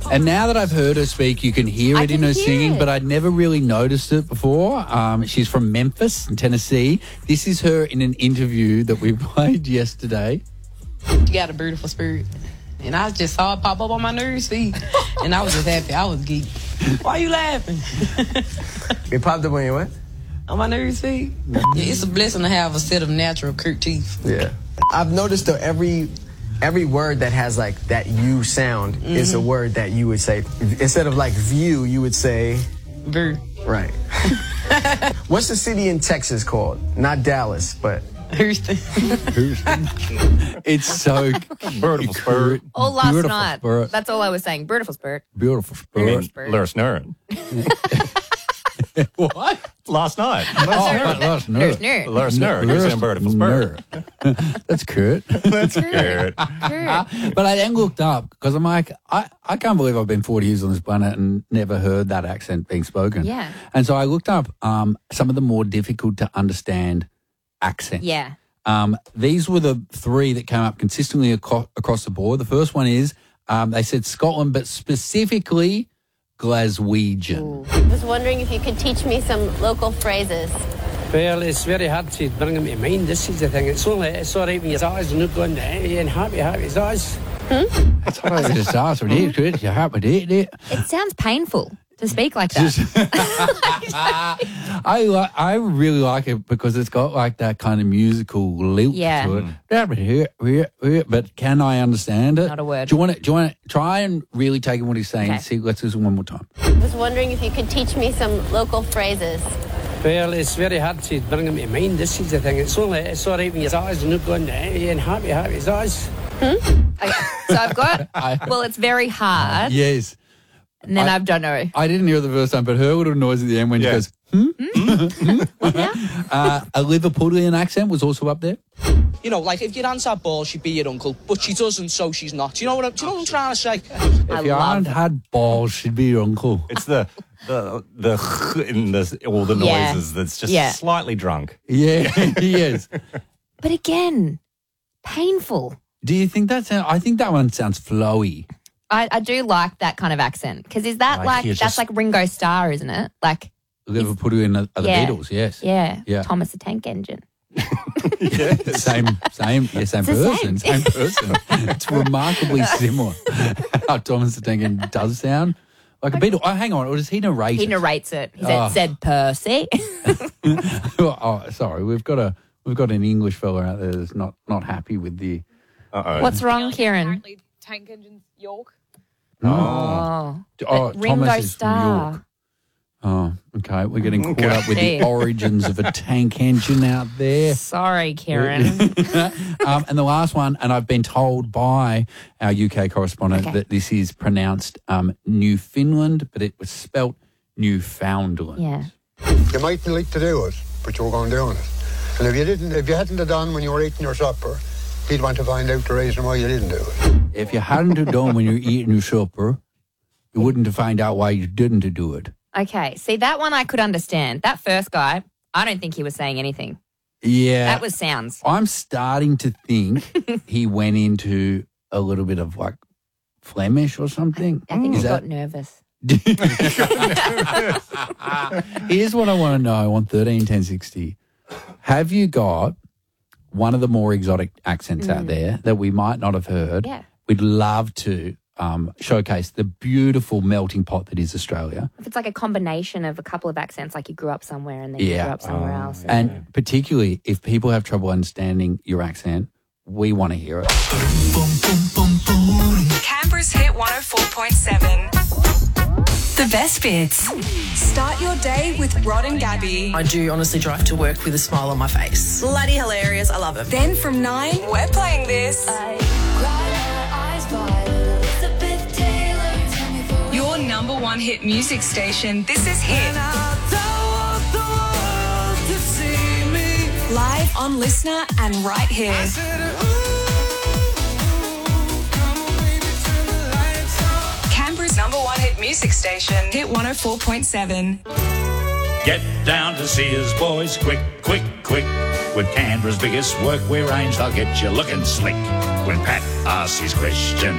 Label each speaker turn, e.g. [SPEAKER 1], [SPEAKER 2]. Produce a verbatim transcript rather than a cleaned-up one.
[SPEAKER 1] And now that I've heard her speak, you can hear
[SPEAKER 2] I
[SPEAKER 1] it in
[SPEAKER 2] can
[SPEAKER 1] her
[SPEAKER 2] hear
[SPEAKER 1] singing,
[SPEAKER 2] it.
[SPEAKER 1] but I'd never really noticed it before. Um, she's from Memphis in Tennessee. This is her in an interview that we played yesterday.
[SPEAKER 3] You got a beautiful spirit. And I just saw it pop up on my news feed. And I was just happy. I was geek. Why you laughing?
[SPEAKER 4] It popped up on your what?
[SPEAKER 3] On my news feed. Yeah, it's a blessing to have a set of natural curt teeth.
[SPEAKER 4] Yeah. I've noticed though every every word that has like that U sound mm-hmm. is a word that you would say instead of like view, you would say
[SPEAKER 3] Ver.
[SPEAKER 4] Right. What's the city in Texas called? Not Dallas, but
[SPEAKER 3] Houston.
[SPEAKER 1] Houston. It's so
[SPEAKER 5] beautiful spirit.
[SPEAKER 2] All last
[SPEAKER 1] Beautiful
[SPEAKER 2] night.
[SPEAKER 1] spirit.
[SPEAKER 2] That's all I was saying. Beautiful spirit.
[SPEAKER 1] Beautiful
[SPEAKER 2] Beautiful
[SPEAKER 1] spirit.
[SPEAKER 2] spirit.
[SPEAKER 5] Lars Nern.
[SPEAKER 1] What?
[SPEAKER 5] Last night.
[SPEAKER 1] Oh, Lars
[SPEAKER 2] There's
[SPEAKER 1] Nerd.
[SPEAKER 2] no.
[SPEAKER 5] Lars Nern. He's in beautiful spirit.
[SPEAKER 1] That's Kurt.
[SPEAKER 5] That's good.
[SPEAKER 2] Kurt.
[SPEAKER 1] But I then looked up because I'm like, I, I can't believe I've been forty years on this planet and never heard that accent being spoken.
[SPEAKER 2] Yeah.
[SPEAKER 1] And so I looked up um, some of the more difficult to understand accents.
[SPEAKER 2] Yeah.
[SPEAKER 1] Um, these were the three that came up consistently aco- across the board. The first one is um, they said Scotland, but specifically Glaswegian.
[SPEAKER 6] I was wondering if you could teach me some local phrases.
[SPEAKER 7] Well, it's very hard to bring them to mind. This is the thing. It's only it's all right when your eyes are not going there and happy, happy eyes.
[SPEAKER 6] Hmm?
[SPEAKER 1] That's what I just asked. It. You happy to eat it?
[SPEAKER 2] It sounds painful to speak like that.
[SPEAKER 1] I li- I really like it because it's got like that kind of musical lilt
[SPEAKER 2] Yeah.
[SPEAKER 1] to it. But can I understand it?
[SPEAKER 2] Not a word.
[SPEAKER 1] Do you want to? Do you want to try and really take in what he's saying?
[SPEAKER 2] Okay.
[SPEAKER 1] See, let's listen one more time.
[SPEAKER 6] I was wondering if you could teach me some local phrases.
[SPEAKER 7] Well, it's very hard to bring them to mind. This is the thing. It's only it's all right when your eyes are not going there and happy, happy eyes.
[SPEAKER 2] Okay. So I've got, well, it's very hard.
[SPEAKER 1] Yes,
[SPEAKER 2] And then
[SPEAKER 1] I-
[SPEAKER 2] I, don't know.
[SPEAKER 1] I didn't hear it the first time, but her little noise at the end when
[SPEAKER 5] Yeah.
[SPEAKER 1] she goes, hmm?
[SPEAKER 2] What now?
[SPEAKER 1] Uh, a Liverpoolian accent was also up there.
[SPEAKER 8] You know, like if your aunt had balls, she'd be your uncle, but she doesn't, so she's not. Do you know what I'm, do you know what I'm trying to say?
[SPEAKER 2] I
[SPEAKER 1] If your
[SPEAKER 2] love
[SPEAKER 1] aunt had balls, she'd be your uncle.
[SPEAKER 5] It's the the the in the all the
[SPEAKER 2] Yeah.
[SPEAKER 5] noises that's just
[SPEAKER 2] Yeah.
[SPEAKER 5] slightly drunk.
[SPEAKER 1] Yeah, he is.
[SPEAKER 2] But again, painful.
[SPEAKER 1] Do you think that sound? I think that one sounds flowy.
[SPEAKER 2] I, I do like that kind of accent because is that
[SPEAKER 1] Like
[SPEAKER 2] like,
[SPEAKER 1] you're
[SPEAKER 2] that's
[SPEAKER 1] just-
[SPEAKER 2] like Ringo Starr, isn't it? Like,
[SPEAKER 1] Liverpoolian are the
[SPEAKER 2] Yeah.
[SPEAKER 1] Beatles, yes.
[SPEAKER 2] yeah,
[SPEAKER 1] Yeah.
[SPEAKER 2] Thomas the Tank Engine.
[SPEAKER 1] Same, same, yeah, same
[SPEAKER 2] It's the
[SPEAKER 1] person,
[SPEAKER 2] same.
[SPEAKER 1] same person. It's remarkably similar how Thomas the Tank Engine does sound like a Beatle. Oh, hang on, or does he narrate
[SPEAKER 2] He
[SPEAKER 1] it?
[SPEAKER 2] narrates it. He said,
[SPEAKER 1] Oh.
[SPEAKER 2] said Percy.
[SPEAKER 1] oh, sorry, we've got a we've got an English fella out there that's not not happy with the.
[SPEAKER 5] Uh-oh.
[SPEAKER 2] What's wrong, Kieran?
[SPEAKER 9] Apparently, Tank Engine's York.
[SPEAKER 1] Oh,
[SPEAKER 2] Oh,
[SPEAKER 1] oh
[SPEAKER 2] But Ringo
[SPEAKER 1] Thomas is from
[SPEAKER 2] Starr.
[SPEAKER 1] York. Oh, okay. We're getting caught
[SPEAKER 5] Okay.
[SPEAKER 1] up with
[SPEAKER 2] Gee.
[SPEAKER 1] the origins of a tank engine out there.
[SPEAKER 2] Sorry, Kieran.
[SPEAKER 1] um, and the last one, and I've been told by our U K correspondent
[SPEAKER 2] Okay.
[SPEAKER 1] that this is pronounced um, Newfoundland, but it was spelt Newfoundland.
[SPEAKER 2] Yeah.
[SPEAKER 10] You mightn't like to do it, but you're going doing it. And if you didn't, if you hadn't have done when you were eating your supper, he'd want to find out the reason why you didn't do it.
[SPEAKER 1] If you hadn't have done when you were eating your supper, you wouldn't have found out why you didn't do it.
[SPEAKER 2] Okay. See, that one I could understand. That first guy, I don't think he was saying anything.
[SPEAKER 1] Yeah.
[SPEAKER 2] That was sounds.
[SPEAKER 1] I'm starting to think he went into a little bit of like Flemish or something.
[SPEAKER 2] I think
[SPEAKER 1] Is
[SPEAKER 2] he
[SPEAKER 1] that-
[SPEAKER 2] got nervous.
[SPEAKER 1] Here's what I want to know on thirteen ten sixty. Have you got one of the more exotic accents out there that we might not have heard?
[SPEAKER 2] Yeah.
[SPEAKER 1] We'd love to um, showcase the beautiful melting pot that is Australia.
[SPEAKER 2] If it's like a combination of a couple of accents, like you grew up somewhere and then you
[SPEAKER 1] Yeah.
[SPEAKER 2] grew up somewhere else.
[SPEAKER 1] And particularly if people have trouble understanding your accent, we want to hear it.
[SPEAKER 11] Canberra's Hit one oh four point seven. The best bits. Start your day with Rod and Gabby.
[SPEAKER 12] I do honestly drive to work with a smile on my face. Bloody hilarious. I love it.
[SPEAKER 11] Then from nine, we're playing this. Your number one hit music station. This is Hit. Live on Listener and right here. Canberra's number one hit music station. Hit one oh four point seven.
[SPEAKER 13] Get down to Sears, boys, quick, quick, quick. With Canberra's biggest workwear range, they'll get you looking slick. When Pat asks his question,